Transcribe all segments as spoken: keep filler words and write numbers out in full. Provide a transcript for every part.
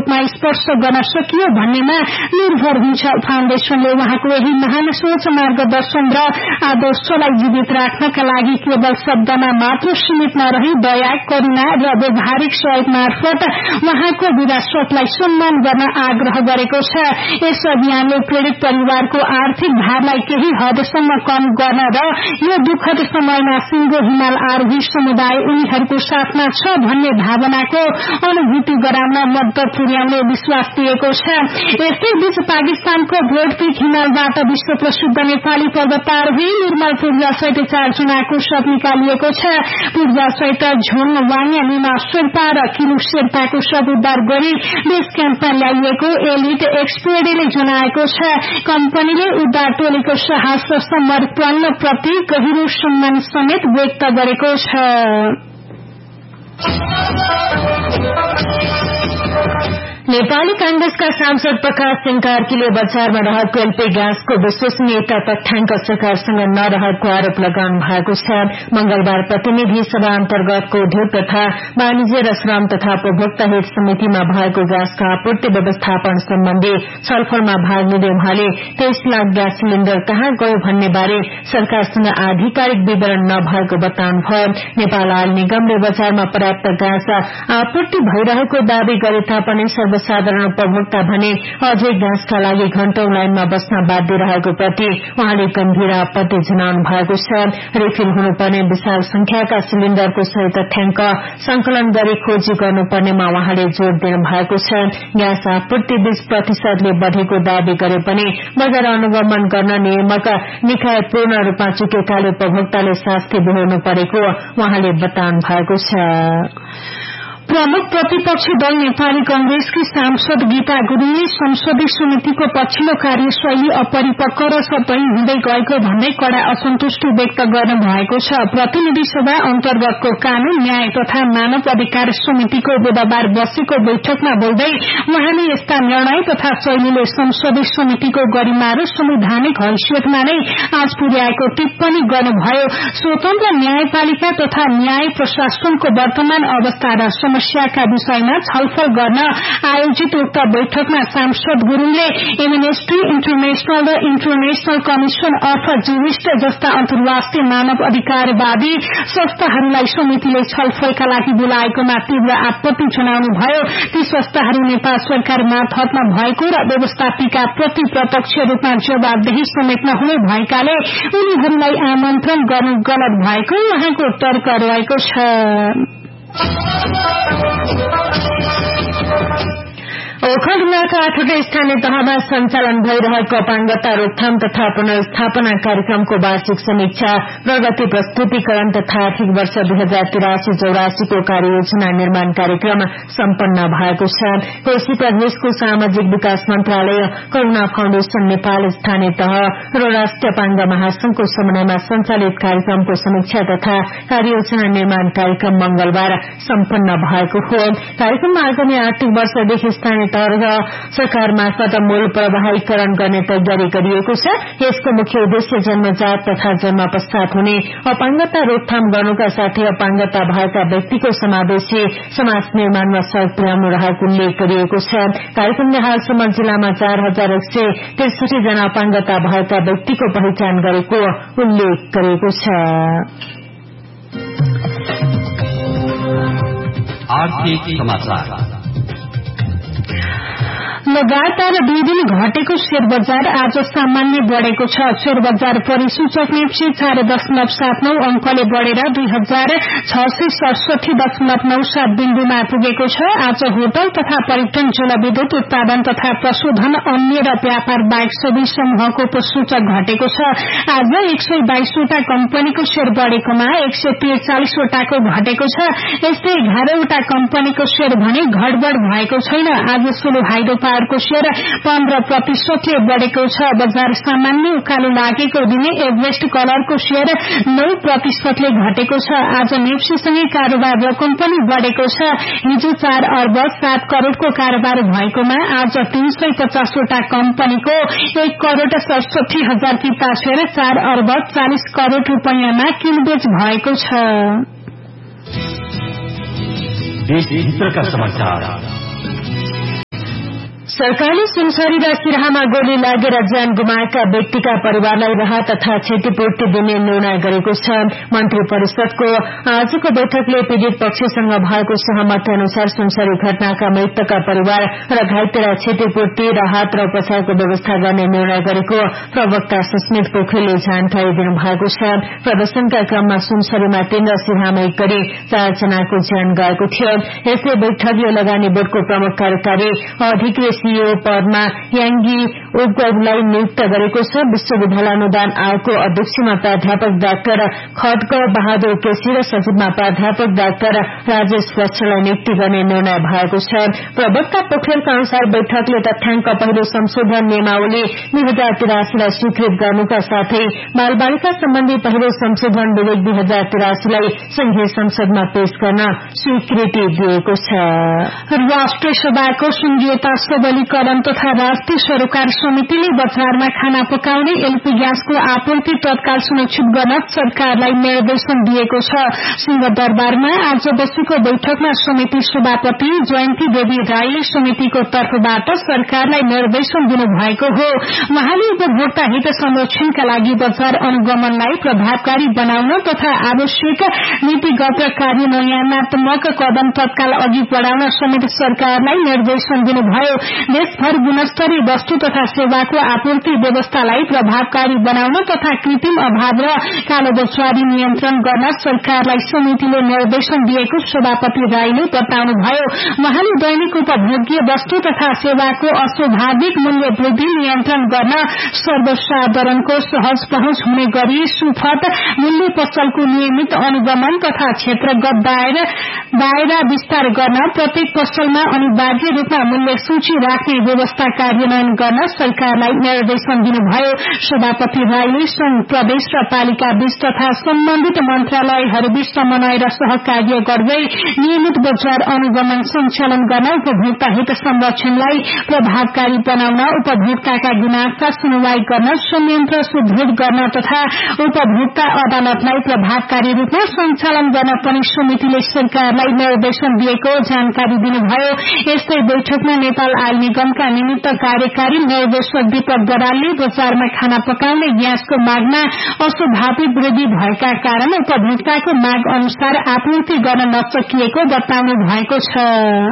रूपमा स्पर्श गर्न सकियो भन्नेमा निर्भर हुन्छ। फाउन्डेशनले उहाँको यही महान सोच, मार्गदर्शन र आदर्शलाई जीवित राख्नका लागि केवल शब्दमा मात्र सीमित नरही दया, करुणा र व्यवहारिक सहयोग मार्फत उहाँको विरासतलाई सम्मान गर्न आग्रह गरेको छ। यस अभियानले पीड़ित परिवारको आर्थिक भारलाई केही हदसम्म कम गर्न र यो दुःखद समयमा सिंगो हिमाल आरोही समुदाय उनीहरूको साथमा छ भन्ने भावनाको अनुभूति गराउन मद्दत पुर्याउने विश्वास दिएको छ। यस्तै बीच पाकिस्तानको भोटपीक हिमालबाट विश्व प्रसिद्ध नेपाली पर्वतारोही निर्मल पूर्जा सहित चारजनाको शव निकालिएको छ। पूर्जा सहित झोङ वाङ, निमा शेर्पा र किलु शेर्पाको शव उद्धार गरी बेस क्याम्पमा ल्याइएको एलिट एक्सपेडीले जनाएको छ। कम्पनीले उद्धार टोलीको साहस र समर्पण प्रति गहिरो सम्मान समेत व्यक्त गरेको छ। नेपाली कांग्रेसका सांसद प्रकाश सिंह कार्कीले बजारमा रहेको एलपी ग्यासको विश्वसनीयता तथ्याङ्क सरकारसँग नरहेको आरोप लगाउनु भएको छ। मंगलबार प्रतिनिधि सभा अन्तर्गतको उद्योग तथा वाणिज्य र श्रम तथा उपभोक्ता हित समितिमा भएको ग्यासको आपूर्ति व्यवस्थापन सम्बन्धी छलफलमा भाग लिँदै उहाँले तेइस लाख ग्यास सिलिण्डर कहाँ गयो भन्ने बारे सरकारसँग आधिकारिक विवरण नभएको बताउनुभयो। नेपाल आयल निगमले बजारमा पर्याप्त ग्यास आपूर्ति भइरहेको दावी गरे तापनि सर्वसाधारण उपभोक्ता भने अझै ग्यासका लागि घण्टौं लाइनमा बस्न बाध्य रहेको प्रति उहाँले गम्भीर आपत्ति जनाउनु भएको छ। रिफिल हुनुपर्ने विशाल संख्याका सिलिण्डरको सही तथ्याङ्क संकलन गरी खोजी गर्नुपर्नेमा उहाँले जोड़ दिनु भएको छ। ग्यास आपूर्ति बीस प्रतिशतले बढ़ेको दावी गरे पनि बजार अनुगमन गर्न नियामक निकाय पूर्ण रूपमा चुकेकाले उपभोक्ताले शास्ति बेहोर्नु परेको उहाँले बताउनु भएको छ। प्रमुख प्रतिपक्षी दल नेपाली कांग्रेसकी सांसद गीता गुरुङले संसदीय समितिको पछिल्लो कार्यशैली अपरिपक्व र सबै हुँदै गएको भन्दै कड़ा असन्तुष्टि व्यक्त गर्नु भएको छ। प्रतिनिधि सभा अन्तर्गतको कानून, न्याय तथा मानव अधिकार समितिको बुधबार बसेको बैठकमा बोल्दै उहाँले यस्ता निर्णय तथा शैलीले संसदीय समितिको गरिमा र संवैधानिक हैसियतमा नै आज पुर्याएको टिप्पणी गर्नुभयो। स्वतन्त्र न्यायपालिका तथा न्याय प्रशासनको वर्तमान अवस्था र समस्याका विषयमा छलफल गर्न आयोजित उक्त बैठकमा सांसद गुरुङले एमनेस्टी इन्टरनेशनल र इन्टरनेशनल कमिशन अफ जुरिस्ट जस्ता अन्तर्राष्ट्रिय मानव अधिकारवादी संस्थाहरूलाई समितिले छलफलका लागि बोलाएकोमा तीव्र आपत्ति जनाउनुभयो। ती संस्थाहरू नेपाल सरकार मातहतमा भएको र व्यवस्थापिका प्रति प्रत्यक्ष रूपमा जवाबदेही समेत नहुने भएकाले उनीहरूलाई आमन्त्रण गर्नु गलत भएको उहाँको तर्क रहेको छ। ओखलढुङ्गाका आठवटा स्थानीय तहमा सञ्चालन भइरहेको अपाङ्गता रोकथाम तथा पुनर्स्थापना कार्यक्रमको वार्षिक समीक्षा, प्रगति प्रस्तुतिकरण तथा आर्थिक वर्ष दुई हजार तिरासी चौरासीको कार्ययोजना निर्माण कार्यक्रम सम्पन्न भएको छ। कोशी प्रदेशको सामाजिक विकास मन्त्रालय, करूणा फाउन्डेशन नेपाल, स्थानीय तह र राष्ट्रिय अपाङ्ग महासंघको समन्वयमा सञ्चालित कार्यक्रमको समीक्षा तथा कार्ययोजना निर्माण कार्यक्रम मंगलबार सम्पन्न भएको हो। कार्यक्रममा आगामी आर्थिक वर्षदेखि स्थानीय सरकार मार्फत मूल प्रवाहीकरण गर्ने तयारी गरिएको छ। यसको मुख्य उद्देश्य जन्मजात तथा जन्म पश्चात हुने अपाङ्गता रोकथाम गर्नुका साथै अपाङ्गता भएका व्यक्तिको समावेशी समाज निर्माणमा सहयोग पुर्याउनु रहेको उल्लेख गरिएको छ। कार्यक्रमले हालसम्म जिल्लामा चार हजार एक सय त्रिसठी जना अपाङ्गता भएका व्यक्तिको पहिचान गरेको उल्लेख गरिएको छ। आर्थिक समाचार। लगातार दुई दिन घटेको शेयर बजार आज सामान्य बढ़ेको छ। शेयर बजार परिसूचक निफ्टी चार दशमलव सात नौ अंकले बढ़ेर दुई हजार छ सय सडसठी दशमलव नौ सात बिन्दुमा पुगेको छ। आज होटल तथा पर्यटन, जलविद्युत उत्पादन तथा प्रशोधन, अन्य र व्यापार बाहेक सबै समूहको प्रसूचक घटेको छ। आज एक सय बाइसवटा कम्पनीको शेयर बढ़ेकोमा एक सय त्रिचालिसवटाको घटेको छ। यस्तै एघारवटा कम्पनीको शेयर भने घटबढ़ भएको छैन। आज सोलो हाइड्रो को शेयर पन्ध्र प्रतिशतले बढ़ेको छ। बजार सामान्य उकालो लागेको दिने एभरेस्ट कलरको शेयर नौ प्रतिशतले घटेको छ। आज नेप्सीसँगै कारोबार रकम पनि बढ़ेको छ। हिजो चार अर्ब सात करोड़को कारोबार भएकोमा आज तीन सय पचासवटा कम्पनीको एक करोड़ सडसठी हजार फिर्ता शेयर चार अर्ब चालिस करोड़ रूपियाँमा किनबेच भएको छ। देशभित्रका समाचार। सरकारले सुनसरी र सिराहामा गोली लागेर ज्यान गुमाएका व्यक्तिका परिवारलाई राहत तथा क्षतिपूर्ति दिने निर्णय गरेको छ। मन्त्री परिषदको आजको बैठकले पीड़ित पक्षसँग भएको सहमति अनुसार सुनसरी घटनाका मृतकका परिवार र घाइतेलाई क्षतिपूर्ति राहत र उपचारको व्यवस्था गर्ने निर्णय गरेको प्रवक्ता सुस्मित पोखरेलले जानकारी दिनुभएको छ। प्रदर्शनका क्रममा सुनसरीमा तीन र सिराहामा एक गरी चार जनाको ज्यान गएको थियो। यसले बैठकले लगानी बोर्डको प्रमुख कार्यकारी अधिकृत सीईओ पदमा याङ्गी उगलाई नियुक्त गरेको छ। विश्वविद्यालय अनुदान आयोगको अध्यक्षमा प्राध्यापक डाक्टर खड्ग बहादुर केसी र सचिवमा प्राध्यापक डाक्टर राजेश वत्सलाई नियुक्ति गर्ने निर्णय भएको छ। प्रवक्ता पोखरेलका अनुसार बैठकले तथ्याङ्क पहिलो संशोधन नियमावली दुई हजार तिरासीलाई स्वीकृत गर्नुका साथै बालबालिका सम्बन्धी पहिलो संशोधन विधेयक दुई हजार तिरासीलाई संघीय संसदमा पेश गर्न स्वीकृति दिएको छ। राष्ट्रिय सभाको संघीयता सबलीकरण तथा राष्ट्रिय सरोकार समितिले बजारमा खाना पकाउने एलपी ग्यासको आपूर्ति तत्काल सुनिश्चित गर्न सरकारलाई निर्देशन दिएको छ। सिंहदरबारमा आज बसेको बैठकमा समिति सभापति जयन्ती देवी राईले समितिको तर्फबाट सरकारलाई निर्देशन दिनुभएको हो। उहाँले उपभोक्ता हित संरक्षणका लागि बजार अनुगमनलाई प्रभावकारी बनाउन तथा आवश्यक नीतिगत र कार्यान्वयनात्मक कदम तत्काल अघि बढ़ाउन समेत सरकारलाई निर्देशन दिनुभयो। देशभर गुणस्तरीय वस्तु तथा सेवाको आपूर्ति व्यवस्थालाई प्रभावकारी बनाउन तथा कृत्रिम अभाव र कालोबजारी नियन्त्रण गर्न सरकारलाई समितिले निर्देशन दिएको सभापति राईले बताउनुभयो। उहाँले दैनिक उपभोग्य वस्तु तथा सेवाको अस्वाभाविक मूल्य वृद्धि नियन्त्रण गर्न सर्वसाधारणको सहज पहुँच हुने गरी सुपथ मूल्य पसलको नियमित अनुगमन तथा क्षेत्रगत दायरा विस्तार गर्न प्रत्येक पसलमा अनिवार्य रूपमा मूल्य सूची राख्ने व्यवस्था कार्यान्वयन गर्न सरकारलाई निर्देशन दिनुभयो। सभापति राईले संघ प्रदेश र पालिका बीच तथा सम्बन्धित मन्त्रालयहरूबीच समन्वय र सहकार्य गर्दै नियमित बजार अनुगमन सञ्चालन गर्न उपभोक्ता हित संरक्षणलाई प्रभावकारी बनाउन उपभोक्ताका गुनासोका सुनवाई गर्न संयन्त्र सुदृढ गर्न तथा उपभोक्ता अदालतलाई प्रभावकारी रूपमा सञ्चालन गर्न पनि समितिले सरकारलाई निर्देशन दिएको जानकारी दिनुभयो। यस्तै बैठकमा नेपाल आयल निगमका निमित्त कार्यकारी निर्देशक दीपक बरालले बजारमा खाना पकाउने ग्यासको मागमा अस्वाभाविक वृद्धि भएका कारण उपभोक्ताको माग अनुसार आपूर्ति गर्न नसकिएको बताउनु भएको छ।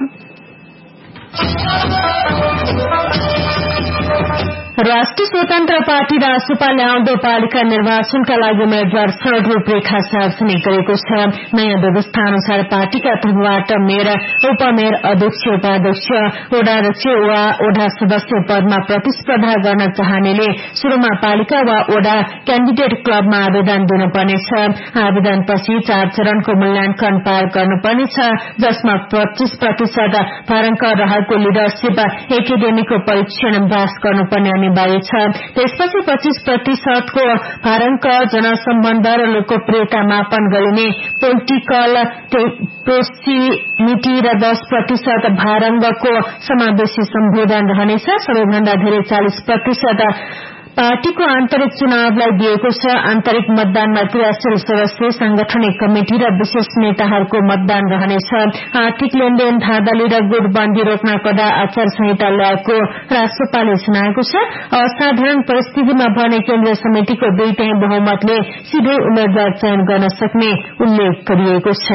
राष्ट्रिय स्वतन्त्र पार्टी रासपाले आउँदो पालिका निर्वाचनका लागि उम्मेद्वार सड़क रूपरेखा सार्वजनिक गरेको छ। नयाँ व्यवस्था अनुसार पार्टीका तर्फबाट मेयर, उपमेयर, अध्यक्ष, उपाध्यक्ष, ओडाध्यक्ष वा ओडा सदस्य पदमा प्रतिस्पर्धा गर्न चाहनेले शुरूमा पालिका वा ओडा क्याण्डिडेट क्लबमा आवेदन दिनुपर्नेछ। आवेदनपछि चार चरणको मूल्याङ्कन पार गर्नुपर्नेछ, जसमा पच्चीस प्रतिशत भाराङ्क रहेको लिडरशिप एकाडेमीको परीक्षण पास गर्नुपर्ने अनिवार्य छ। त्यसपछि पच्चीस प्रतिशतको भाराङ्क जनसम्बन्ध र लोकप्रियता मापन गरिने पोलिटिकल प्रोक्सिमिटी र दस प्रतिशत भाराङ्कको समावेशी सम्बोधन रहनेछ। सबैभन्दा धेरै चालीस प्रतिशत पार्टीको आन्तरिक चुनावलाई दिएको छ। आन्तरिक मतदानमा क्रियाशील सदस्य, सांगठनिक कमिटी र विशेष नेताहरूको मतदान रहनेछ। आर्थिक लेनदेन, धाँधली र गुटबन्दी रोक्न कडा आचार संहिता ल्याएको राष्ट्रपाले सुनाएको छ। असाधारण परिस्थितिमा बने केन्द्रीय समितिको दुई तिहाई बहुमतले सीधै उम्मेद्वार चयन गर्न सक्ने उल्लेख गरिएको छ।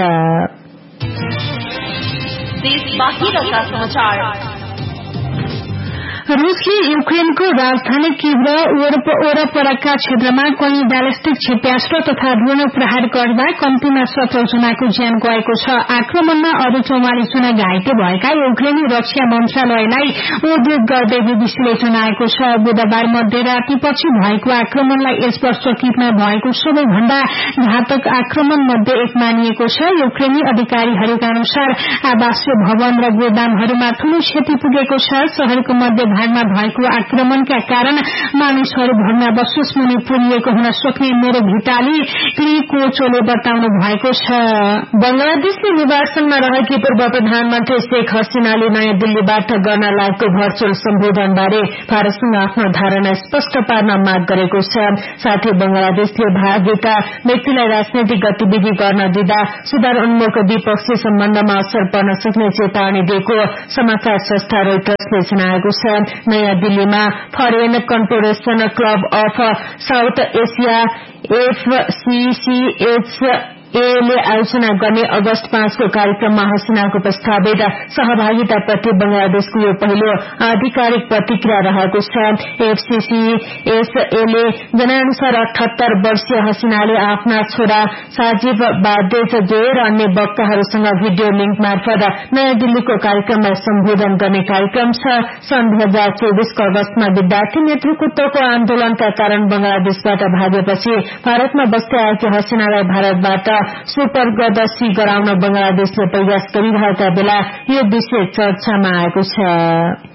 रूसले युक्रेनको राजधानी कीव वरपरका क्षेत्रमा कयौं ब्यालिस्टिक क्षेप्यास्त्र तथा ड्रोन प्रहार गर्दा कम्तीमा सत्र जनाको ज्यान गएको छ। आक्रमणमा अरू चौवालिस जना घाइते भएका युक्रेनी रक्षा मन्त्रालयलाई उद्धृत गर्दै बीबीसीले जनाएको छ। बुधबार मध्यरातीपछि भएको आक्रमणलाई यस वर्ष कीवमा भएको सबैभन्दा घातक आक्रमण मध्ये एक मानिएको छ। युक्रेनी अधिकारीहरूका अनुसार आवासीय भवन र गोदामहरूमा ठूलो क्षति पुगेको छ। शहरको मध्य भागमा भएको आक्रमणका कारण मानिसहरू भग्नावशेष मुनि पुरिएको हुन सक्ने मेरो भिटाली कोचोले बताउनु भएको छ। बंगलादेशले निर्वाचनमा रहेकी पूर्व प्रधानमन्त्री शेख हसीनाले नयाँ दिल्लीबाट गर्न लागेको भर्चुअल सम्बोधनबारे भारतसँग आफ्नो धारणा स्पष्ट पार्न माग गरेको छ। साथै बंगलादेशले भागेका व्यक्तिलाई राजनैतिक गतिविधि गर्न दिँदा सुधार उन्मुख द्विपक्षीय सम्बन्धमा असर पर्न सक्ने चेतावनी दिएको समाचार संस्था रोइटर्सले जनाएको छ। नयाँ दिल्लीमा foreign confederation club of south Asia एफसीसीएच ले आयोजना गर्ने अगस्त पाँचको कार्यक्रममा हसीनाको प्रस्तावित सहभागिताप्रति बंगलादेशको यो पहिलो आधिकारिक प्रतिक्रिया रहेको छ। एफसीसीएसएले जनाअनुसार अठहत्तर वर्षीय हसीनाले आफ्ना छोरा साजिब बादेज जोए र अन्य वक्ताहरूसँग भिडियो लिंक मार्फत नयाँ दिल्लीको कार्यक्रममा सम्बोधन गर्ने कार्यक्रम छ। सन् दुई हजार चौबीसको अगस्तमा विद्यार्थी नेतृत्वको आन्दोलनका कारण बंगलादेशबाट भागेपछि भारतमा बस्दै आएकी हसीनालाई भारतबाट सुपरगदसी गराउन बंगलादेशले प्रयास गरिरहेका बेला यो विषय चर्चामा आएको छ।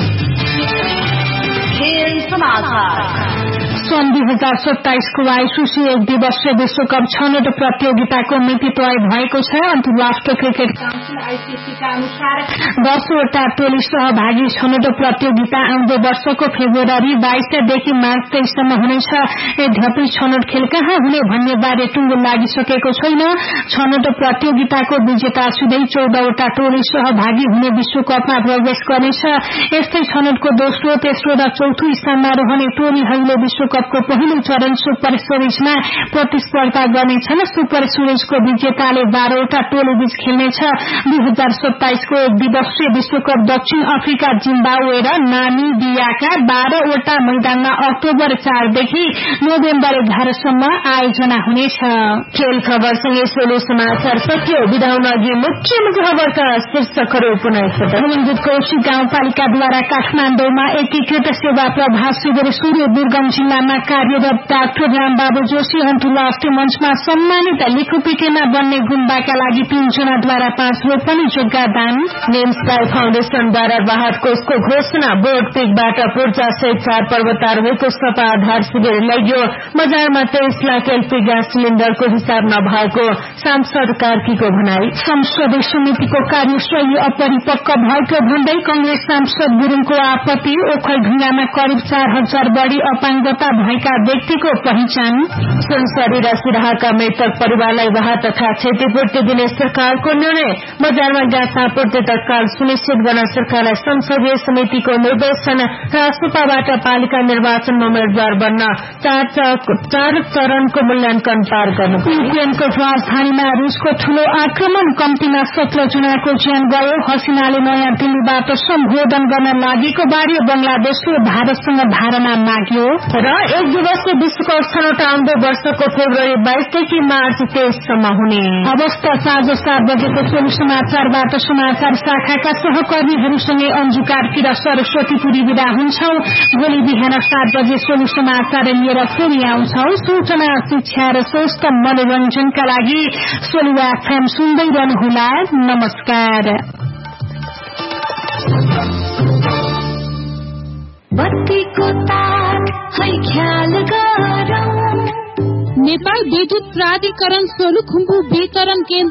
सन् दुई हजार सत्ताइसको आइसिसी एक दिवसीय विश्वकप छनौट प्रतियोगिताको मिति तय भएको छ। अन्तर्राष्ट्रिय क्रिकेट काउन्सिल आइसिसीका अनुसार दसवटा टोली सहभागी छनौट प्रतियोगिता आउँदो वर्षको फेब्रुअरी बाइसदेखि मार्च तेइससम्म हुनेछ। यद्यपि छनौट खेल कहाँ हुने भन्ने बारे टुङ्गो लागिसकेको छैन। छनौट प्रतियोगिताको विजेता सिधै चौधवटा टोली सहभागी हुने विश्वकपमा प्रवेश गर्नेछ। यस्तै छनौटको दोस्रो तेस्रो र चौथो स्थानमा रहने टोलीहरूले विश्वकप को पहिलो चरण सुपर सिरिजमा प्रतिस्पर्धा गर्नेछन्। सुपर सिरिजको विजेताले बाह्रवटा टोली बीच खेल्नेछ। दुई हजार सत्ताइसको एक दिवसीय विश्वकप दक्षिण अफ्रिका, जिम्बाब्वे र नामिबियाका बाह्रवटा मैदानमा अक्टोबर चारदेखि नोभेम्बर एघारसम्म आयोजना हुनेछ। खेल खबरसँगै सोलु समाचार सकियो। विदा हुन अघि मुख्य मुख्य खबरका शीर्षकहरू पुनः एकपटक। कौशी गाउँपालिकाद्वारा काठमाडौँमा एकीकृत सेवा प्रभाव शिविर सूर्य दुर्गम जिल्लामा कार्यरत डाक्टर रामबाबु जोशी अन्तर्राष्ट्रिय मंचमा सम्मानित। लिखुपिटेमा बन्ने गुम्बाका लागि तीनजनाद्वारा पाँच रोपनी जग्गा दान। नेमस्काई फाउन्डेशनद्वारा राहत कोषको घोषणा। बोर्ड पिकबाट पूर्जा सहित चार पर्वतारोहीको सपा आधार शिविर लग्यो। बजारमा तेइस लाख एलपी ग्यास सिलिण्डरको हिसाब नभएको सांसद कार्कीको भनाई। संसदीय समितिको कार्यशैली अपरिपक्व भएको भन्दै कंग्रेस सांसद गुरूङको आपत्ति। ओखलढुङ्गामा करिब चार हजार बढ़ी अपाङ्गता भएका व्यक्तिको पहिचान। सुनसरी र सिराहाका मृतक परिवारलाई राहत तथा क्षतिपूर्ति दिने सरकारको निर्णय। बजारमा ग्यास आपूर्ति तत्काल सुनिश्चित गर्न सरकारलाई संसदीय समितिको निर्देशन। रासपाबाट पालिका निर्वाचनमा उम्मेद्वार बन्न चार चरणको मूल्याङ्कन पार गर्नु। युक्रेनको राजधानीमा रूसको ठूलो आक्रमण। कम्तीमा सत्र जनाको ज्यान गयो। हसीनाले नयाँ दिल्लीबाट सम्बोधन गर्न लागेको बारे बंगलादेशले भारतसँग धारणा माग्यो। र एक दिवसीय विश्वकप छनौट आउँदो वर्षको फेब्रुअरी बाइसदेखि मार्च तेइससम्म हुने। अवस्था साँझ सात बजेको सोलु समाचारबाट समाचार शाखाका सहकर्मीहरूसँगै अन्जु कार्की र सरस्वती पुरी विदा हुन्छौ। भोलि बिहान सात बजे सोलु समाचार लिएर फेरि आउँछौ। सूचना, शिक्षा र स्वस्थ मनोरञ्जनका लागि सोलु एफएम सुन्दै रहनुहोला। नमस्कार। बत्तीको तार है ख्याल गरौँ। नेपाल विद्युत प्राधिकरण सोलुखुम्बु वितरण केन्द्र